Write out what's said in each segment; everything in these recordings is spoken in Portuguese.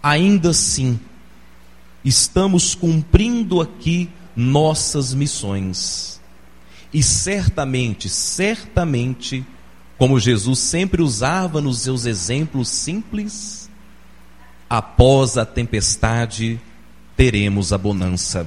ainda assim, estamos cumprindo aqui nossas missões. E certamente, como Jesus sempre usava nos seus exemplos simples, após a tempestade teremos a bonança.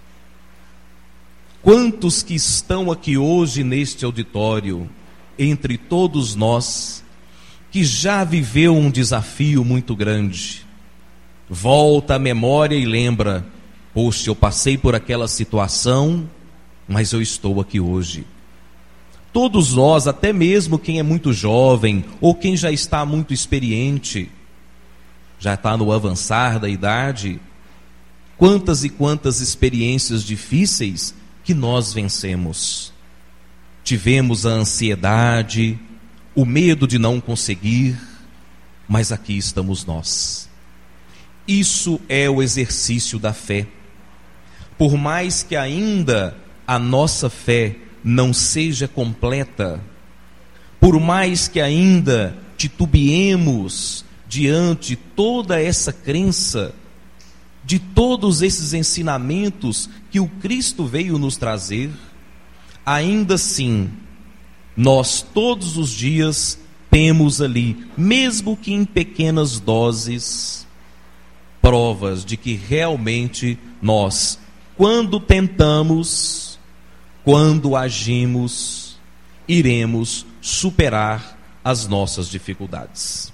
Quantos que estão aqui hoje neste auditório, entre todos nós, que já viveu um desafio muito grande, volta à memória e lembra: poxa, eu passei por aquela situação, mas eu estou aqui hoje. Todos nós, até mesmo quem é muito jovem, ou quem já está muito experiente, já está no avançar da idade, quantas e quantas experiências difíceis que nós vencemos. Tivemos a ansiedade, o medo de não conseguir, mas aqui estamos nós. Isso é o exercício da fé. Por mais que ainda a nossa fé não seja completa, por mais que ainda titubeemos diante de toda essa crença, de todos esses ensinamentos que o Cristo veio nos trazer, ainda assim, nós todos os dias temos ali, mesmo que em pequenas doses, provas de que realmente nós, quando tentamos, quando agimos, iremos superar as nossas dificuldades.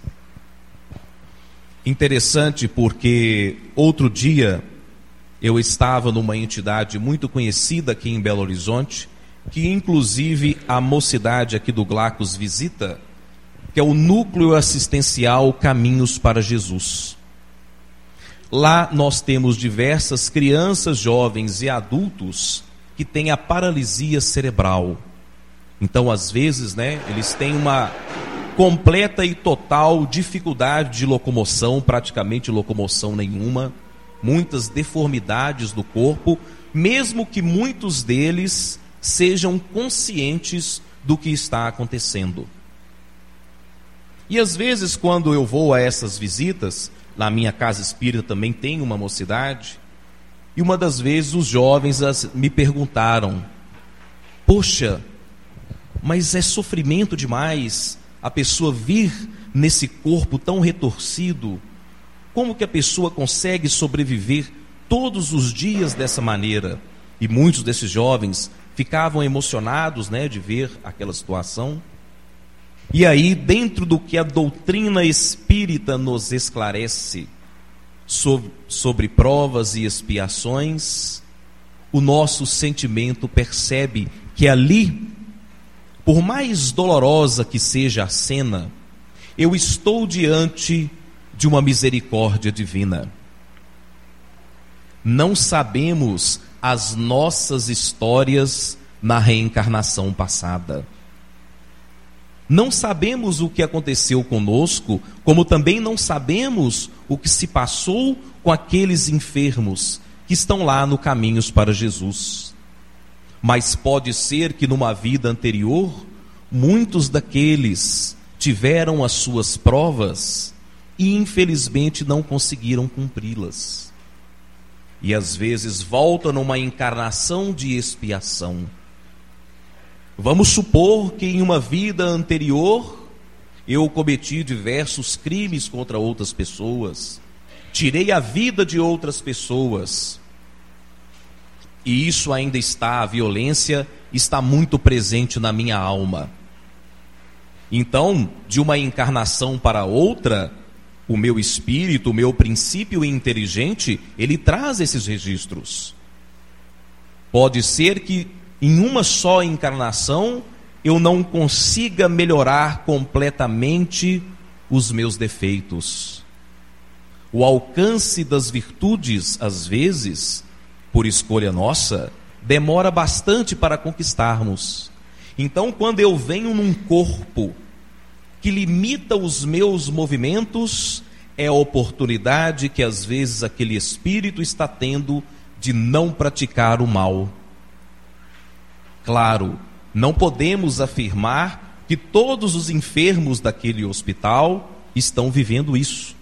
Interessante porque outro dia eu estava numa entidade muito conhecida aqui em Belo Horizonte, que inclusive a mocidade aqui do Glacos visita, que é o Núcleo Assistencial Caminhos para Jesus. Lá nós temos diversas crianças, jovens e adultos que têm a paralisia cerebral. Então, às vezes, eles têm uma completa e total dificuldade de locomoção, praticamente locomoção nenhuma, muitas deformidades do corpo, mesmo que muitos deles sejam conscientes do que está acontecendo. E às vezes, quando eu vou a essas visitas, na minha casa espírita também tem uma mocidade, e uma das vezes os jovens me perguntaram: poxa, mas é sofrimento demais a pessoa vir nesse corpo tão retorcido? Como que a pessoa consegue sobreviver todos os dias dessa maneira? E muitos desses jovens ficavam emocionados, de ver aquela situação. E aí, dentro do que a doutrina espírita nos esclarece sobre provas e expiações, o nosso sentimento percebe que ali, por mais dolorosa que seja a cena, eu estou diante de uma misericórdia divina. Não sabemos as nossas histórias na reencarnação passada. Não sabemos o que aconteceu conosco, como também não sabemos o que se passou com aqueles enfermos que estão lá no Caminhos para Jesus. Mas pode ser que numa vida anterior, muitos daqueles tiveram as suas provas e infelizmente não conseguiram cumpri-las. E às vezes volta numa encarnação de expiação. Vamos supor que em uma vida anterior eu cometi diversos crimes contra outras pessoas, tirei a vida de outras pessoas, e isso ainda está, a violência está muito presente na minha alma. Então, de uma encarnação para outra, o meu espírito, o meu princípio inteligente, ele traz esses registros. Pode ser que em uma só encarnação eu não consiga melhorar completamente os meus defeitos. O alcance das virtudes, às vezes, por escolha nossa, demora bastante para conquistarmos. Então, quando eu venho num corpo que limita os meus movimentos, é a oportunidade que às vezes aquele espírito está tendo de não praticar o mal. Claro, não podemos afirmar que todos os enfermos daquele hospital estão vivendo isso.